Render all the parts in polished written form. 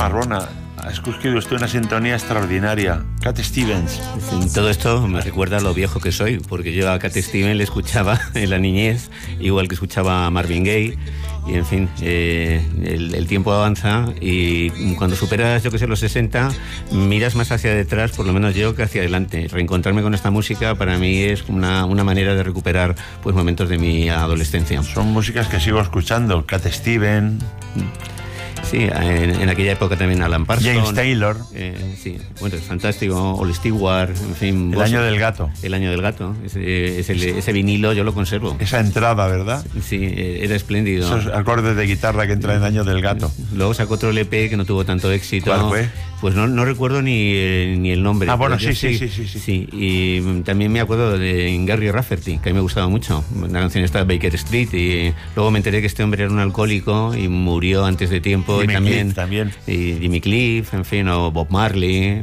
Marrona. Ha escogido usted una sintonía extraordinaria. Cat Stevens. Sí, todo esto me recuerda a lo viejo que soy, porque yo a Cat Stevens le escuchaba en la niñez, igual que escuchaba a Marvin Gaye. Y en fin, el tiempo avanza y cuando superas, yo que sé, los 60, miras más hacia detrás, por lo menos yo, que hacia adelante. Reencontrarme con esta música para mí es una manera de recuperar pues momentos de mi adolescencia. Son músicas que sigo escuchando. Cat Stevens. Sí, en aquella época también Alan Parsons. James Taylor. Sí, bueno, es fantástico. Ol Stewart, en fin. El año del gato. El año del gato. Ese vinilo yo lo conservo. Esa entrada, ¿verdad? Sí, era espléndido. Esos acordes de guitarra que entran en el año del gato. Luego sacó otro LP que no tuvo tanto éxito. ¿Cuál fue? Pues no recuerdo ni el nombre. Ah, bueno, sí. Y también me acuerdo de Gary Rafferty, que a mí me gustaba mucho. La canción está Baker Street, y luego me enteré que este hombre era un alcohólico y murió antes de tiempo. Jimmy y también, Cliff también. Y Jimmy Cliff, en fin, o Bob Marley,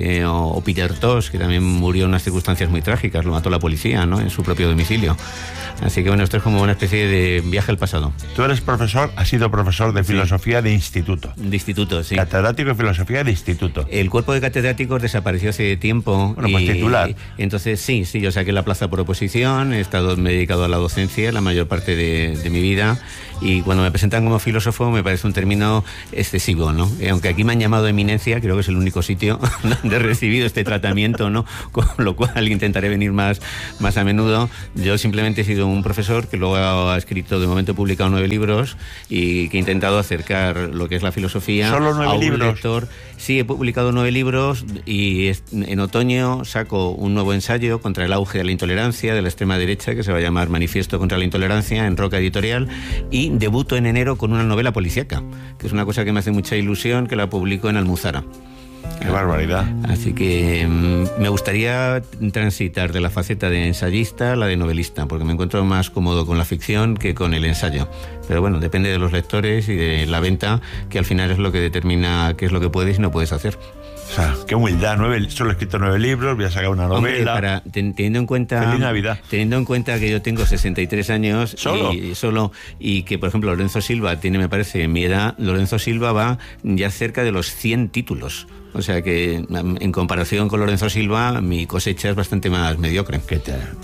o Peter Tosh, que también murió en unas circunstancias muy trágicas. Lo mató la policía, ¿no?, en su propio domicilio. Así que bueno, esto es como una especie de viaje al pasado. Tú eres profesor, has sido profesor de filosofía de instituto. De instituto, sí. Catedrático de filosofía de instituto. El cuerpo de catedráticos desapareció hace tiempo. Bueno, pues titular. Entonces sí, yo saqué la plaza por oposición, me he dedicado a la docencia la mayor parte de mi vida, y cuando me presentan como filósofo me parece un término excesivo, ¿no? Aunque aquí me han llamado eminencia, creo que es el único sitio donde he recibido este tratamiento, ¿no? Con lo cual intentaré venir más a menudo. Yo simplemente he sido un profesor que luego ha escrito, de momento he publicado 9 libros, y que he intentado acercar lo que es la filosofía. ¿Solo 9 a un libros? lector. Sí, he publicado 9 libros, y en otoño saco un nuevo ensayo contra el auge de la intolerancia de la extrema derecha, que se va a llamar Manifiesto contra la Intolerancia, en Roca Editorial, y debuto en enero con una novela policíaca, que es una cosa que me hace mucha ilusión, que la publico en Almuzara. ¡Qué barbaridad! Así que me gustaría transitar de la faceta de ensayista a la de novelista, porque me encuentro más cómodo con la ficción que con el ensayo. Pero bueno, depende de los lectores y de la venta, que al final es lo que determina qué es lo que puedes y no puedes hacer. O sea, qué humildad. Solo he escrito 9 libros, voy a sacar una novela. Hombre, teniendo en cuenta... Feliz Navidad. Teniendo en cuenta que yo tengo 63 años... ¿Solo? Y que, por ejemplo, Lorenzo Silva tiene, me parece, mi edad. Lorenzo Silva va ya cerca de los 100 títulos. O sea que, en comparación con Lorenzo Silva, mi cosecha es bastante más mediocre. Que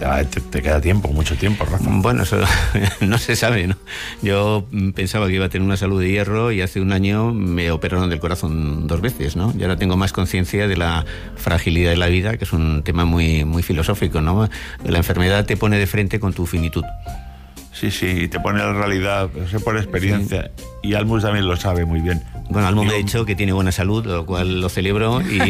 te queda tiempo, mucho tiempo, Rafa. Bueno, eso no se sabe, ¿no? Yo pensaba que iba a tener una salud de hierro, y hace un año me operaron del corazón 2 veces, ¿no? Y ahora tengo más conciencia de la fragilidad de la vida, que es un tema muy, muy filosófico, ¿no? La enfermedad te pone de frente con tu finitud. Sí, te pone la realidad, sé por experiencia. Sí. Y Almus también lo sabe muy bien. Bueno, Almus me ha dicho que tiene buena salud, lo cual lo celebro. Y...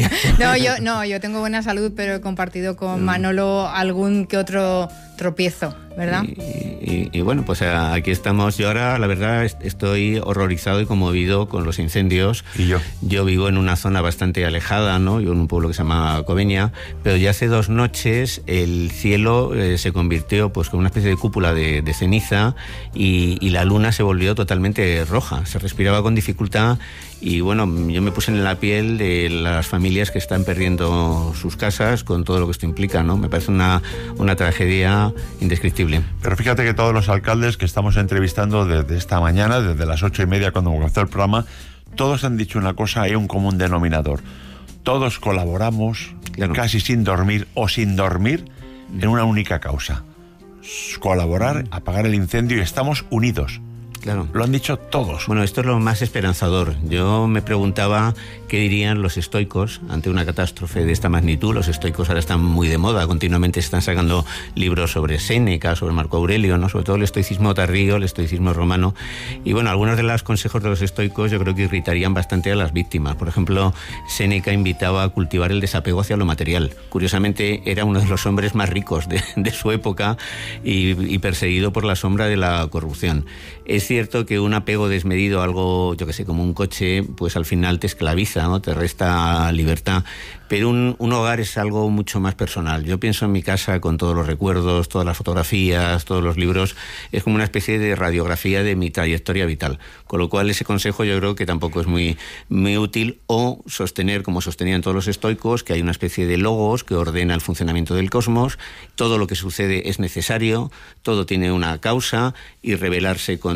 yo tengo buena salud, pero he compartido con Manolo algún que otro tropiezo, ¿verdad? Y bueno, pues aquí estamos. Yo ahora, la verdad, estoy horrorizado y conmovido con los incendios. ¿Y yo? Yo vivo en una zona bastante alejada, ¿no? Yo en un pueblo que se llama Cobeña, pero ya hace 2 noches el cielo se convirtió pues con una especie de cúpula de ceniza, y la luna se volvió totalmente roja. Se respiraba con dificultad. Y bueno, yo me puse en la piel de las familias que están perdiendo sus casas, con todo lo que esto implica, ¿no? Me parece una tragedia indescriptible. Pero fíjate que todos los alcaldes que estamos entrevistando desde esta mañana, desde las 8:30 cuando comenzó el programa, todos han dicho una cosa, hay un común denominador. Todos colaboramos, claro, casi sin dormir o sin dormir, en una única causa: colaborar, apagar el incendio, y estamos unidos. Claro. Lo han dicho todos. Bueno, esto es lo más esperanzador. Yo me preguntaba qué dirían los estoicos ante una catástrofe de esta magnitud. Los estoicos ahora están muy de moda, continuamente están sacando libros sobre Séneca, sobre Marco Aurelio, ¿no? Sobre todo el estoicismo tardío, el estoicismo romano. Y bueno, algunos de los consejos de los estoicos yo creo que irritarían bastante a las víctimas. Por ejemplo, Séneca invitaba a cultivar el desapego hacia lo material. Curiosamente, era uno de los hombres más ricos de su época, y perseguido por la sombra de la corrupción. Es cierto que un apego desmedido a algo, yo que sé, como un coche, pues al final te esclaviza, ¿no? Te resta libertad. Pero un hogar es algo mucho más personal. Yo pienso en mi casa con todos los recuerdos, todas las fotografías, todos los libros. Es como una especie de radiografía de mi trayectoria vital. Con lo cual ese consejo yo creo que tampoco es muy, muy útil. O sostener, como sostenían todos los estoicos, que hay una especie de logos que ordena el funcionamiento del cosmos. Todo lo que sucede es necesario, todo tiene una causa, y rebelarse contra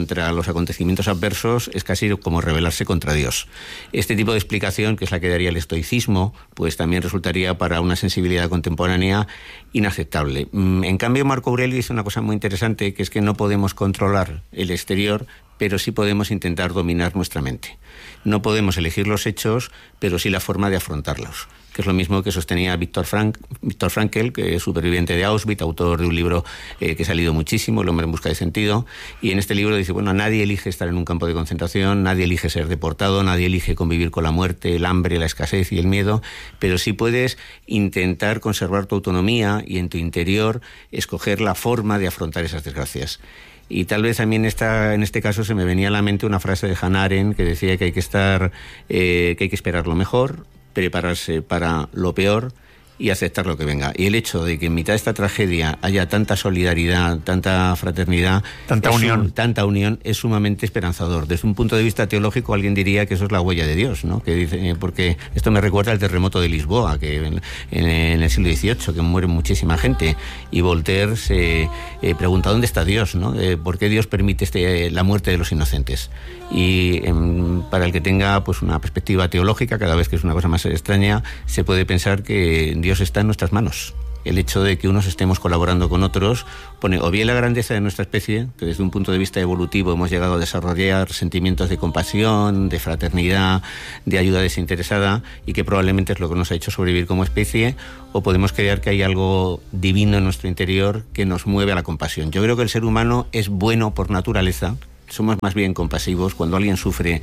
contra los acontecimientos adversos es casi como rebelarse contra Dios. Este tipo de explicación, que es la que daría el estoicismo, pues también resultaría para una sensibilidad contemporánea inaceptable. En cambio, Marco Aurelio dice una cosa muy interesante, que es que no podemos controlar el exterior, pero sí podemos intentar dominar nuestra mente. No podemos elegir los hechos, pero sí la forma de afrontarlos, que es lo mismo que sostenía Viktor Frankl, que es superviviente de Auschwitz, autor de un libro que ha salido muchísimo, El hombre en busca de sentido, y en este libro dice, bueno, nadie elige estar en un campo de concentración, nadie elige ser deportado, nadie elige convivir con la muerte, el hambre, la escasez y el miedo, pero sí puedes intentar conservar tu autonomía y en tu interior escoger la forma de afrontar esas desgracias. Y tal vez a mí en este caso se me venía a la mente una frase de Hannah Arendt que decía que hay que esperar lo mejor, prepararse para lo peor y aceptar lo que venga. Y el hecho de que en mitad de esta tragedia haya tanta solidaridad, tanta fraternidad, tanta unión es sumamente esperanzador. Desde un punto de vista teológico, alguien diría que eso es la huella de Dios, ¿no? Que dice, porque esto me recuerda al terremoto de Lisboa, que en el siglo XVIII, que muere muchísima gente, y Voltaire se pregunta dónde está Dios, ¿no? ¿Por qué Dios permite la muerte de los inocentes? Y para el que tenga pues una perspectiva teológica, cada vez que es una cosa más extraña, se puede pensar que Dios está en nuestras manos. El hecho de que unos estemos colaborando con otros pone o bien la grandeza de nuestra especie, que desde un punto de vista evolutivo hemos llegado a desarrollar sentimientos de compasión, de fraternidad, de ayuda desinteresada, y que probablemente es lo que nos ha hecho sobrevivir como especie, o podemos creer que hay algo divino en nuestro interior que nos mueve a la compasión. Yo creo que el ser humano es bueno por naturaleza. Somos más bien compasivos. Cuando alguien sufre,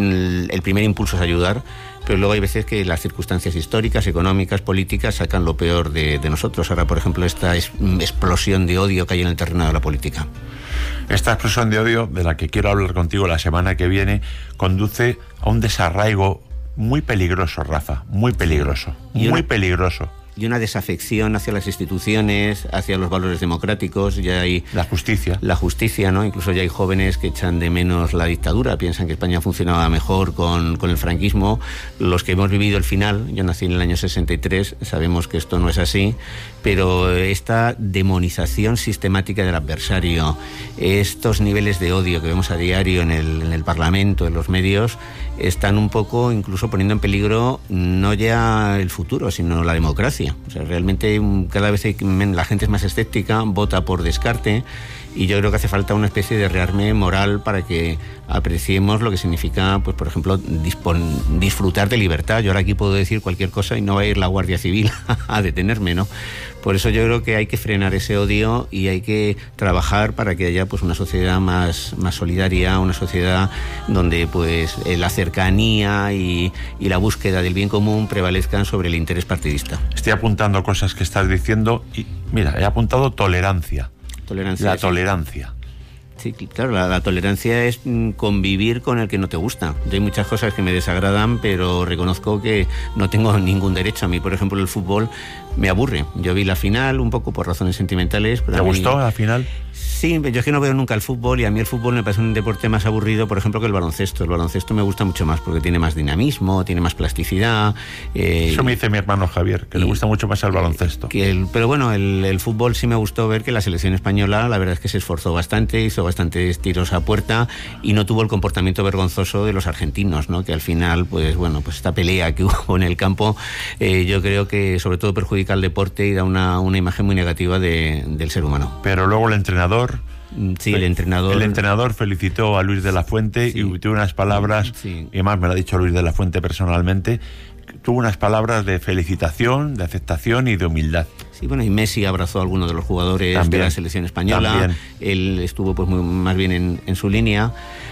el primer impulso es ayudar, pero luego hay veces que las circunstancias históricas, económicas, políticas sacan lo peor de nosotros. Ahora, por ejemplo, esta explosión de odio que hay en el terreno de la política. Esta explosión de odio, de la que quiero hablar contigo la semana que viene, conduce a un desarraigo muy peligroso, Rafa, muy peligroso, muy peligroso. Y una desafección hacia las instituciones, hacia los valores democráticos. Ya hay la justicia, ¿no? Incluso ya hay jóvenes que echan de menos la dictadura, piensan que España funcionaba mejor con el franquismo. Los que hemos vivido el final, yo nací en el año 63, sabemos que esto no es así, pero esta demonización sistemática del adversario, estos niveles de odio que vemos a diario en el Parlamento, en los medios, están un poco incluso poniendo en peligro no ya el futuro, sino la democracia. O sea, realmente cada vez la gente es más escéptica, vota por descarte, y yo creo que hace falta una especie de rearme moral para que apreciemos lo que significa, pues por ejemplo, disfrutar de libertad. Yo ahora aquí puedo decir cualquier cosa y no va a ir la Guardia Civil a detenerme, ¿no? Por eso yo creo que hay que frenar ese odio y hay que trabajar para que haya pues una sociedad más solidaria, una sociedad donde pues la cercanía y la búsqueda del bien común prevalezcan sobre el interés partidista. Estoy apuntando cosas que estás diciendo y mira, he apuntado tolerancia. La tolerancia. Sí, claro, la tolerancia es convivir con el que no te gusta. Yo hay muchas cosas que me desagradan, pero reconozco que no tengo ningún derecho. A mí, por ejemplo, el fútbol me aburre. Yo vi la final un poco por razones sentimentales. Pero ¿te gustó la final? Sí, yo es que no veo nunca el fútbol, y a mí el fútbol me parece un deporte más aburrido, por ejemplo, que el baloncesto. El baloncesto me gusta mucho más porque tiene más dinamismo, tiene más plasticidad. Eso me dice mi hermano Javier, que le gusta mucho más el baloncesto. Pero bueno, el fútbol sí me gustó ver que la selección española, la verdad es que se esforzó bastante, hizo bastantes tiros a puerta y no tuvo el comportamiento vergonzoso de los argentinos, ¿no? Que al final, pues bueno, pues esta pelea que hubo en el campo, yo creo que sobre todo perjudica al deporte y da una imagen muy negativa del ser humano. Pero luego el entrenador... Sí, el entrenador felicitó a Luis de la Fuente, sí, y tuvo unas palabras, sí, y además me lo ha dicho Luis de la Fuente personalmente, tuvo unas palabras de felicitación, de aceptación y de humildad. Sí, bueno, y Messi abrazó a algunos de los jugadores también, de la selección española. También. Él estuvo pues más bien en su línea.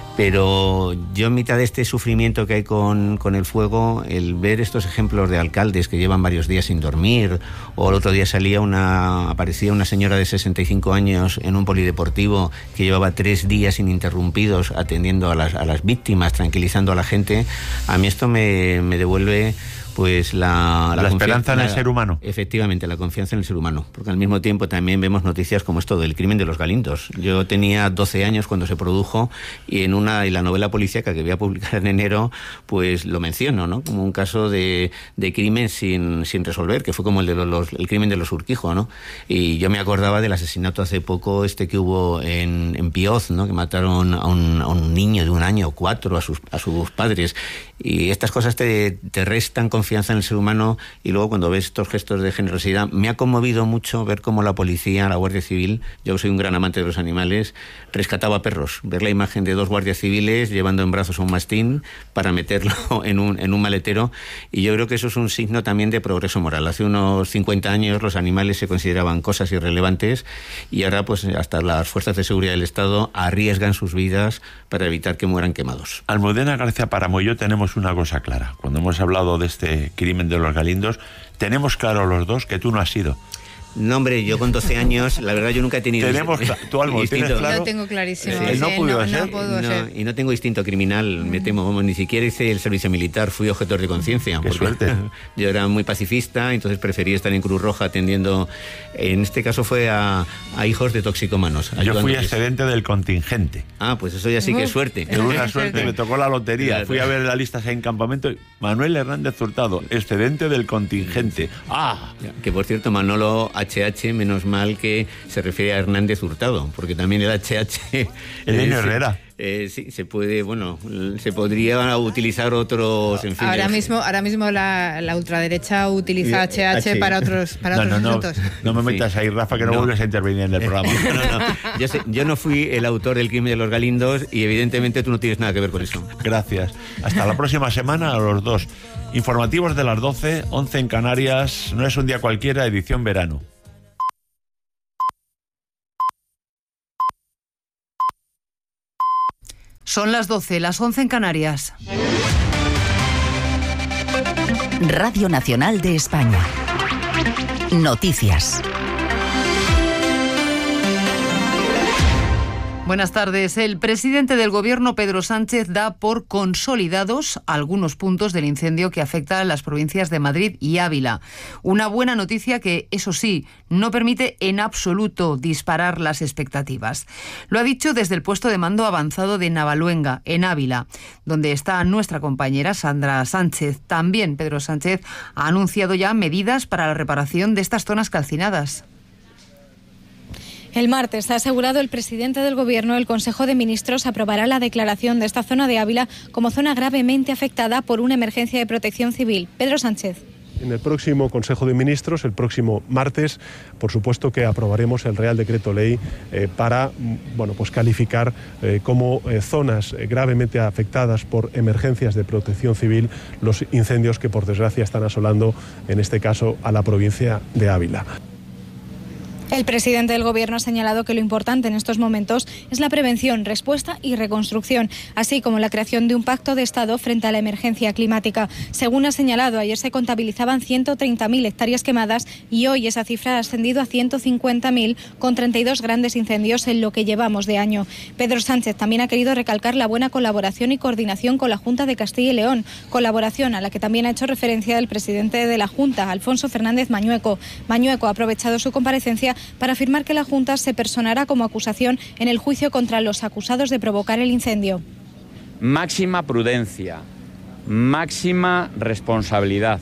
Pero yo en mitad de este sufrimiento que hay con el fuego, el ver estos ejemplos de alcaldes que llevan varios días sin dormir, o el otro día aparecía una señora de 65 años en un polideportivo que llevaba 3 días ininterrumpidos atendiendo a las víctimas, tranquilizando a la gente, a mí esto me devuelve pues la esperanza en el ser humano. Efectivamente, la confianza en el ser humano, porque al mismo tiempo también vemos noticias como esto del crimen de los Galindos. Yo tenía 12 años cuando se produjo y en la novela policíaca que voy a publicar en enero, pues lo menciono, ¿no? Como un caso de crimen sin resolver, que fue como el crimen de los Urquijo, ¿no? Y yo me acordaba del asesinato hace poco que hubo en Pioz, ¿no? Que mataron a un niño de 1 año, 4, a sus padres. Y estas cosas te restan confianza en el ser humano, y luego cuando ves estos gestos de generosidad, me ha conmovido mucho ver cómo la policía, la Guardia Civil, yo soy un gran amante de los animales, rescataba perros. Ver la imagen de 2 guardias civiles llevando en brazos a un mastín para meterlo en un maletero, y yo creo que eso es un signo también de progreso moral. Hace unos 50 años los animales se consideraban cosas irrelevantes, y ahora pues hasta las fuerzas de seguridad del Estado arriesgan sus vidas para evitar que mueran quemados. Almudena García Páramo y yo tenemos una cosa clara. Cuando hemos hablado de este crimen de los Galindos, tenemos claro los dos que tú no has sido. No, hombre, yo con 12 años, la verdad yo nunca he tenido... ¿Tú, Almo, tienes claro? Lo tengo clarísimo. Él no pudo ser. No puedo ser. Y no tengo instinto criminal, me temo, ni siquiera hice el servicio militar, fui objetor de conciencia. Qué suerte. Yo era muy pacifista, entonces preferí estar en Cruz Roja atendiendo, en este caso fue a hijos de toxicómanos. Yo fui excedente del contingente. Ah, pues eso ya sí que es suerte. Tuve una suerte, me tocó la lotería. Fui a ver las listas en campamento. Manuel Hernández Hurtado, excedente del contingente. ¡Ah! Que por cierto, Manolo HH, menos mal que se refiere a Hernández Hurtado, porque también el HH... El niño Herrera. Sí, se podría utilizar otros... En fin, ahora mismo la ultraderecha utiliza HH para otros asuntos. No me metas ahí, Rafa, que no vuelves a intervenir en el programa. Yo no fui el autor del crimen de los Galindos y evidentemente tú no tienes nada que ver con eso. Gracias. Hasta la próxima semana a los dos. Informativos de las 12, 11 en Canarias. No es un día cualquiera, edición verano. Son las 12, las 11 en Canarias. Radio Nacional de España. Noticias. Buenas tardes. El presidente del Gobierno, Pedro Sánchez, da por consolidados algunos puntos del incendio que afecta a las provincias de Madrid y Ávila. Una buena noticia que, eso sí, no permite en absoluto disparar las expectativas. Lo ha dicho desde el puesto de mando avanzado de Navaluenga, en Ávila, donde está nuestra compañera Sandra Sánchez. También Pedro Sánchez ha anunciado ya medidas para la reparación de estas zonas calcinadas. El martes ha asegurado el presidente del Gobierno, el Consejo de Ministros aprobará la declaración de esta zona de Ávila como zona gravemente afectada por una emergencia de protección civil. Pedro Sánchez. En el próximo Consejo de Ministros, el próximo martes, por supuesto que aprobaremos el Real Decreto Ley para calificar como zonas gravemente afectadas por emergencias de protección civil los incendios que por desgracia están asolando, en este caso, a la provincia de Ávila. El presidente del Gobierno ha señalado que lo importante en estos momentos es la prevención, respuesta y reconstrucción, así como la creación de un pacto de Estado frente a la emergencia climática. Según ha señalado, ayer se contabilizaban 130.000 hectáreas quemadas y hoy esa cifra ha ascendido a 150.000, con 32 grandes incendios en lo que llevamos de año. Pedro Sánchez también ha querido recalcar la buena colaboración y coordinación con la Junta de Castilla y León, colaboración a la que también ha hecho referencia el presidente de la Junta, Alfonso Fernández Mañueco. Mañueco ha aprovechado su comparecencia para afirmar que la Junta se personará como acusación en el juicio contra los acusados de provocar el incendio. Máxima prudencia, máxima responsabilidad.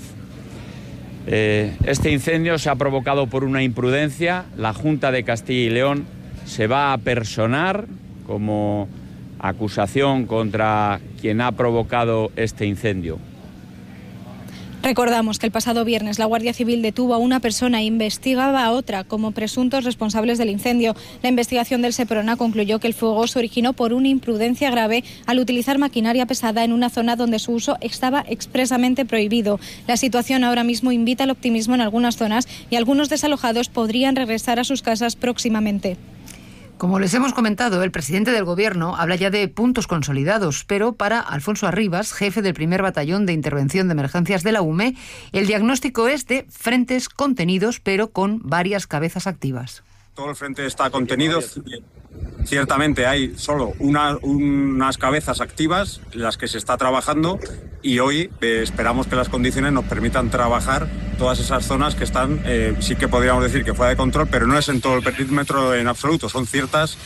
Este incendio se ha provocado por una imprudencia. La Junta de Castilla y León se va a personar como acusación contra quien ha provocado este incendio. Recordamos que el pasado viernes la Guardia Civil detuvo a una persona e investigaba a otra como presuntos responsables del incendio. La investigación del Seprona concluyó que el fuego se originó por una imprudencia grave al utilizar maquinaria pesada en una zona donde su uso estaba expresamente prohibido. La situación ahora mismo invita al optimismo en algunas zonas y algunos desalojados podrían regresar a sus casas próximamente. Como les hemos comentado, el presidente del Gobierno habla ya de puntos consolidados, pero para Alfonso Arribas, jefe del primer batallón de intervención de emergencias de la UME, el diagnóstico es de frentes contenidos, pero con varias cabezas activas. todo el frente está contenido. Ciertamente hay solo unas cabezas activas, las que se está trabajando, y hoy esperamos que las condiciones nos permitan trabajar todas esas zonas que están, sí que podríamos decir que fuera de control, pero no es en todo el perímetro en absoluto, son ciertas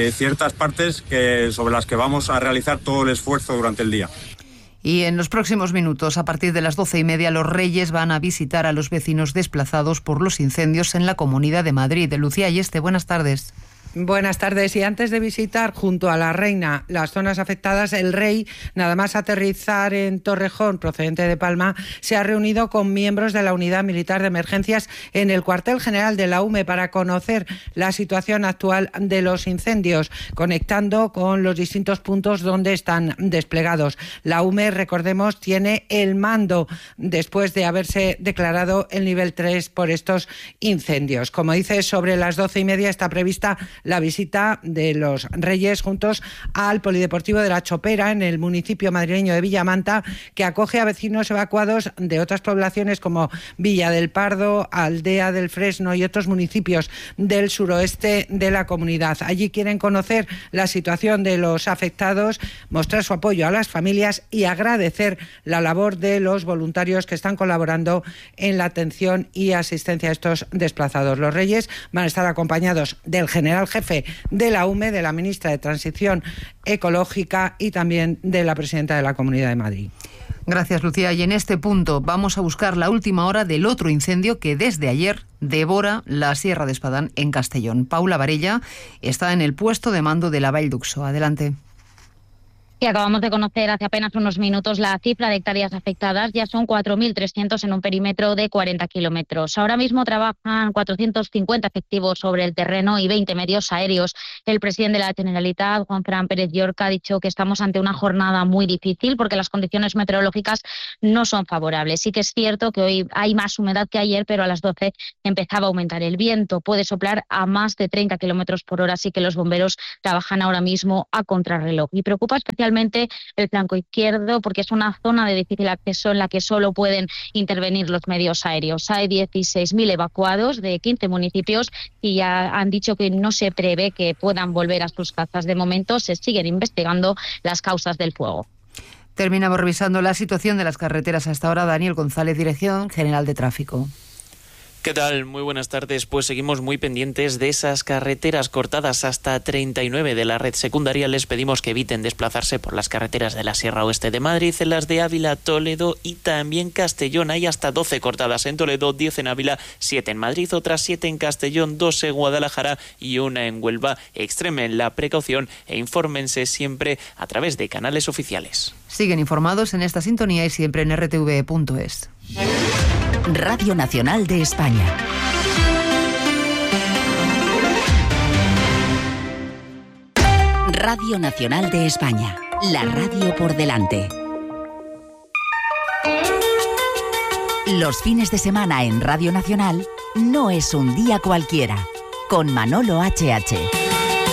partes sobre las que vamos a realizar todo el esfuerzo durante el día. Y en los próximos minutos, a partir de las 12:30, los Reyes van a visitar a los vecinos desplazados por los incendios en la Comunidad de Madrid. Lucía Ayeste, buenas tardes. Buenas tardes. Y antes de visitar junto a la reina las zonas afectadas, el rey, nada más aterrizar en Torrejón, procedente de Palma, se ha reunido con miembros de la Unidad Militar de Emergencias en el cuartel general de la UME para conocer la situación actual de los incendios, conectando con los distintos puntos donde están desplegados. La UME, recordemos, tiene el mando después de haberse declarado el nivel 3 por estos incendios. Como dice, sobre las 12:30 está prevista la visita de los Reyes juntos al Polideportivo de La Chopera, en el municipio madrileño de Villamanta, que acoge a vecinos evacuados de otras poblaciones como Villa del Pardo, Aldea del Fresno y otros municipios del suroeste de la comunidad. Allí quieren conocer la situación de los afectados, mostrar su apoyo a las familias y agradecer la labor de los voluntarios que están colaborando en la atención y asistencia a estos desplazados. Los Reyes van a estar acompañados del general jefe de la UME, de la ministra de Transición Ecológica y también de la presidenta de la Comunidad de Madrid. Gracias, Lucía. Y en este punto vamos a buscar la última hora del otro incendio que desde ayer devora la Sierra de Espadán en Castellón. Paula Varella está en el puesto de mando de la Vall d'Uxó. Adelante. Y acabamos de conocer hace apenas unos minutos la cifra de hectáreas afectadas. Ya son 4.300 en un perímetro de 40 kilómetros. Ahora mismo trabajan 450 efectivos sobre el terreno y 20 medios aéreos. El presidente de la Generalitat, Juanfran Pérez Llorca, ha dicho que estamos ante una jornada muy difícil porque las condiciones meteorológicas no son favorables. Sí que es cierto que hoy hay más humedad que ayer, pero a las 12 empezaba a aumentar el viento. Puede soplar a más de 30 kilómetros por hora, así que los bomberos trabajan ahora mismo a contrarreloj. Y preocupa especialmente el flanco izquierdo porque es una zona de difícil acceso en la que solo pueden intervenir los medios aéreos. Hay 16.000 evacuados de 15 municipios y ya han dicho que no se prevé que puedan volver a sus casas. De momento se siguen investigando las causas del fuego. Terminamos revisando la situación de las carreteras a esta hora. Daniel González, Dirección General de Tráfico. ¿Qué tal? Muy buenas tardes. Pues seguimos muy pendientes de esas carreteras cortadas hasta 39 de la red secundaria. Les pedimos que eviten desplazarse por las carreteras de la Sierra Oeste de Madrid, en las de Ávila, Toledo y también Castellón. Hay hasta 12 cortadas en Toledo, 10 en Ávila, 7 en Madrid, otras 7 en Castellón, 2 en Guadalajara y 1 en Huelva. Extremen la precaución e infórmense siempre a través de canales oficiales. Siguen informados en esta sintonía y siempre en rtv.es. Radio Nacional de España. Radio Nacional de España. La radio por delante. Los fines de semana en Radio Nacional no es un día cualquiera. Con Manolo HH.